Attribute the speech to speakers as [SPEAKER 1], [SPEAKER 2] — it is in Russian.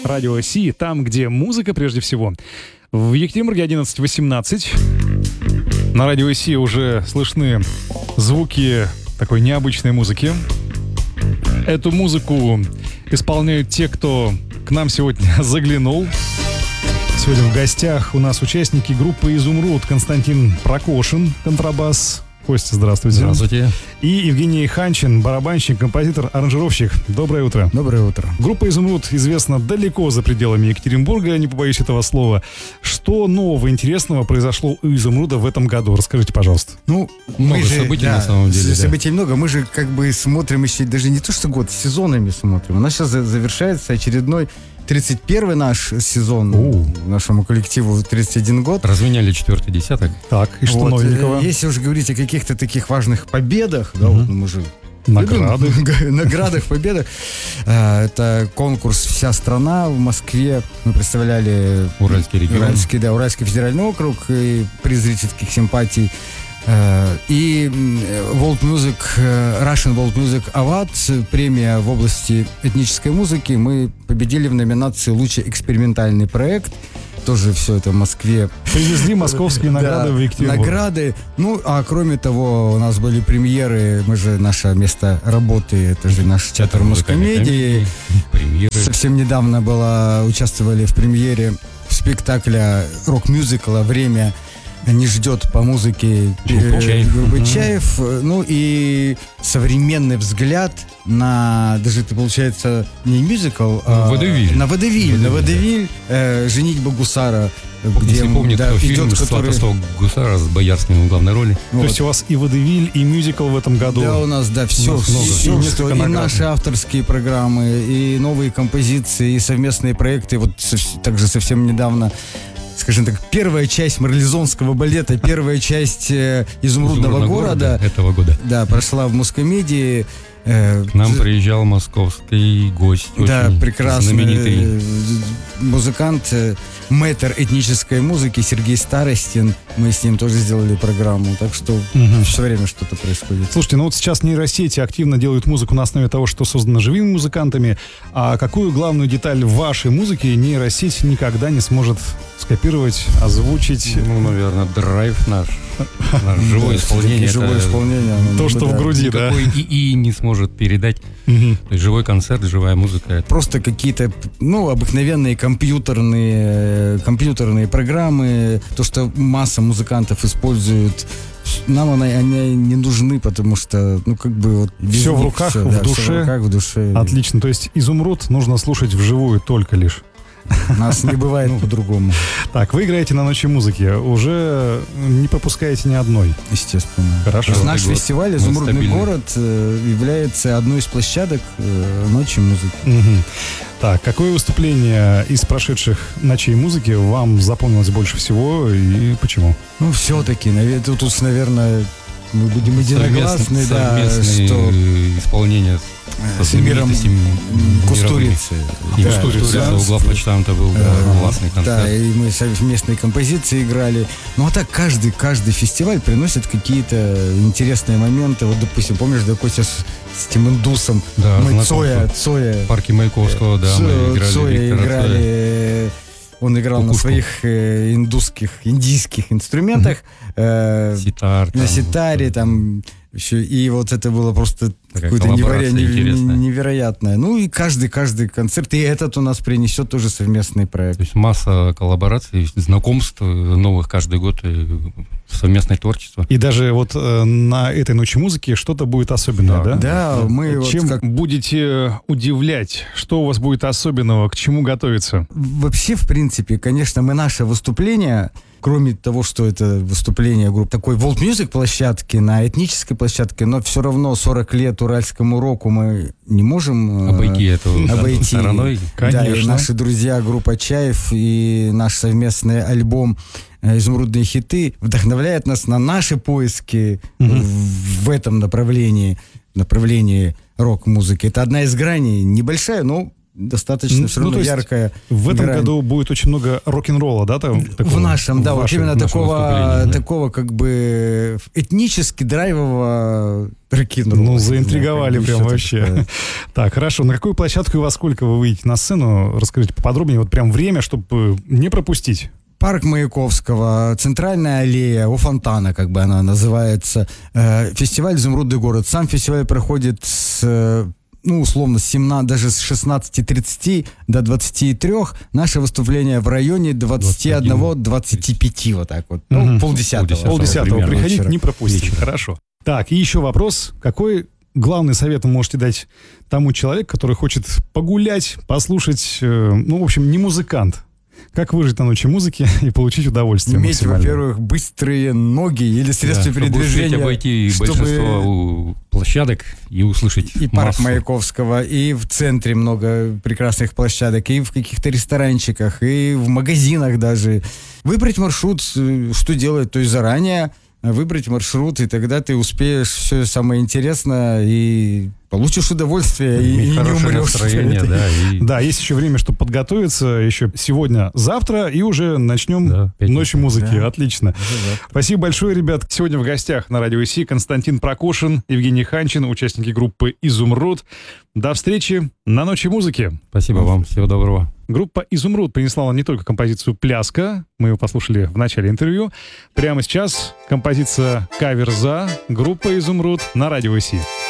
[SPEAKER 1] Радио Си, там, где музыка прежде всего. В Екатеринбурге 11:18. На Радио Си уже слышны звуки такой необычной музыки. Эту музыку исполняют те, кто к нам сегодня заглянул. Сегодня в гостях у нас участники группы «Изумруд». Константин Прокошин, контрабас. Костя, здравствуйте.
[SPEAKER 2] Здравствуйте.
[SPEAKER 1] И Евгений Ханчин, барабанщик, композитор, аранжировщик. Доброе утро.
[SPEAKER 3] Доброе утро.
[SPEAKER 1] Группа «Изумруд» известна далеко за пределами Екатеринбурга, не побоюсь этого слова. Что нового, интересного произошло у «Изумруда» в этом году? Расскажите, пожалуйста.
[SPEAKER 3] Ну,
[SPEAKER 2] много событий на самом деле.
[SPEAKER 3] Событий много. Мы же как бы смотрим еще даже не то, что год, сезонами смотрим. У нас сейчас завершается очередной 31-й наш сезон нашему коллективу 31 год.
[SPEAKER 2] Разменяли 4-й десяток.
[SPEAKER 1] Так, и что новенького?
[SPEAKER 3] Если уже говорить о каких-то таких важных победах, да, вот мы же
[SPEAKER 1] Награды.
[SPEAKER 3] Наградах, победах. Это конкурс «Вся страна» в Москве. Мы представляли
[SPEAKER 2] Уральский регион.
[SPEAKER 3] Уральский федеральный округ и приз зрительских симпатий. И World Music, Russian World Music Award, премия в области этнической музыки. Мы победили в номинации «Лучший экспериментальный проект». Тоже все это в Москве.
[SPEAKER 1] Привезли московские награды в Екатеринбург.
[SPEAKER 3] Награды. Ну, а кроме того, у нас были премьеры. Мы же, наше место работы, это же наш театр музыкомедии. Совсем недавно участвовали в премьере спектакля рок-мюзикла «Время не ждет» по музыке группы Чаев. Ну и современный взгляд на, даже это получается не мюзикл, а
[SPEAKER 2] «Водевиль».
[SPEAKER 3] На «Водевиль», «Женитьба гусара».
[SPEAKER 2] Где, если помнят, кто фильм «Сватовство гусара» с Боярским в главной роли.
[SPEAKER 1] Вот. То есть у вас и «Водевиль», и мюзикл в этом году?
[SPEAKER 3] Да, у нас, все много. И наши авторские программы, и новые композиции, и совместные проекты. Вот также совсем недавно, скажем так, первая часть марлезонского балета, первая часть «Изумрудного города»
[SPEAKER 2] этого года.
[SPEAKER 3] Да, прошла в Мускомедии.
[SPEAKER 2] К нам приезжал московский гость,
[SPEAKER 3] да,
[SPEAKER 2] очень
[SPEAKER 3] прекрасный
[SPEAKER 2] знаменитый
[SPEAKER 3] музыкант, мэтр этнической музыки Сергей Старостин. Мы с ним тоже сделали программу, так что все время что-то происходит.
[SPEAKER 1] Слушайте, ну вот сейчас нейросети активно делают музыку на основе того, что создано живыми музыкантами. А какую главную деталь в вашей музыке нейросеть никогда не сможет скопировать, озвучить?
[SPEAKER 2] Ну, наверное, драйв наш живое исполнение.
[SPEAKER 3] Живое исполнение.
[SPEAKER 1] То, что в груди, да?
[SPEAKER 2] Никакой ИИ не сможет передать. То есть живой концерт, живая музыка.
[SPEAKER 3] Просто какие-то, обыкновенные компьютерные программы, то, что масса музыкантов используют. Нам они не нужны, потому что,
[SPEAKER 1] все в руках, в душе. Отлично. То есть «Изумруд» нужно слушать вживую только лишь.
[SPEAKER 3] У нас не бывает по-другому.
[SPEAKER 1] Так, вы играете на Ночи музыки, уже не пропускаете ни одной.
[SPEAKER 3] Естественно.
[SPEAKER 1] Хорошо.
[SPEAKER 3] Наш фестиваль «Изумрудный город» является одной из площадок Ночи музыки.
[SPEAKER 1] Так, какое выступление из прошедших Ночей музыки вам запомнилось больше всего и почему?
[SPEAKER 3] Ну, все-таки, тут, наверное, мы будем единогласны,
[SPEAKER 2] что исполнение
[SPEAKER 3] с Эмиром Кустурицей.
[SPEAKER 2] Кустурица, у главпочтамта был классный концерт.
[SPEAKER 3] Да, и мы совместные композиции играли. Ну, а так каждый фестиваль приносит какие-то интересные моменты. Вот, допустим, помнишь, Костя с этим индусом?
[SPEAKER 2] Да,
[SPEAKER 3] мы Цоя.
[SPEAKER 2] В парке Маяковского, да, мы играли.
[SPEAKER 3] Он играл на своих индийских инструментах.
[SPEAKER 2] Ситар.
[SPEAKER 3] На ситаре там еще. И вот это было просто какое-то невероятное. Ну и каждый концерт. И этот у нас принесет тоже совместный проект.
[SPEAKER 2] То есть масса коллабораций, знакомств новых каждый год, совместное творчество.
[SPEAKER 1] И даже вот на этой Ночи музыки что-то будет особенное, да?
[SPEAKER 3] Да, мы
[SPEAKER 1] чем будете удивлять? Что у вас будет особенного? К чему готовиться?
[SPEAKER 3] Вообще, в принципе, конечно, наше выступление, кроме того, что это выступление группы такой World Music площадки, на этнической площадке, но все равно 40 лет уральскому року мы не можем
[SPEAKER 2] обойти стороной.
[SPEAKER 1] Конечно.
[SPEAKER 3] Да, и наши друзья, группа Чаев, и наш совместный альбом «Изумрудные хиты» вдохновляет нас на наши поиски в этом направлении рок-музыки. Это одна из граней, небольшая, но достаточно все равно яркая.
[SPEAKER 1] В этом году будет очень много рок-н-ролла, да? Там,
[SPEAKER 3] в нашем, да, вот именно такого как бы этнически драйвового рок-н-ролла.
[SPEAKER 1] Ну, заинтриговали прям вообще. Так, хорошо. На какую площадку и во сколько вы выйдете на сцену? Расскажите поподробнее, вот прям время, чтобы не пропустить.
[SPEAKER 3] Парк Маяковского, центральная аллея у фонтана, как бы она называется. Фестиваль «Изумрудный город». Сам фестиваль проходит условно, с 17, даже с 16:30 до 23. Наше выступление в районе 21-25, вот так вот. Полдесятого.
[SPEAKER 1] Приходить не пропустите. Хорошо. Так, и еще вопрос. Какой главный совет вы можете дать тому человеку, который хочет погулять, послушать, в общем, не музыкант? Как выжить на ночи музыки и получить удовольствие?
[SPEAKER 3] Иметь, во-первых, быстрые ноги или средства передвижения.
[SPEAKER 2] Чтобы обойти большинство площадок и услышать
[SPEAKER 3] и парк Маяковского, и в центре много прекрасных площадок, и в каких-то ресторанчиках, и в магазинах даже. Выбрать маршрут, что делать, то есть заранее выбрать маршрут, и тогда ты успеешь все самое интересное и получишь удовольствие, и не умрешь.
[SPEAKER 1] Да, есть еще время, чтобы подготовиться. Еще сегодня, завтра, и уже начнем ночь музыки. Да. Отлично. Спасибо большое, ребят. Сегодня в гостях на Радио ИСИ Константин Прокушин, Евгений Ханчин, участники группы «Изумруд». До встречи на Ночи музыки.
[SPEAKER 2] Спасибо вам. Всего доброго.
[SPEAKER 1] Группа «Изумруд» принесла нам не только композицию «Пляска», мы ее послушали в начале интервью. Прямо сейчас композиция «Кавер за», группа «Изумруд» на Радио ИСИ.